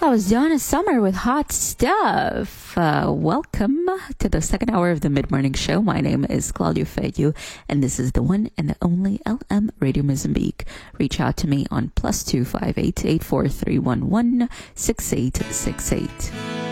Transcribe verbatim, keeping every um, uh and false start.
That was Donna Summer with Hot Stuff. Uh, welcome to the second hour of the Mid-Morning Show. My name is Claudio Feyu, and this is the one and the only L M Radio Mozambique. Reach out to me on plus two five eight eight four three one one six eight six eight.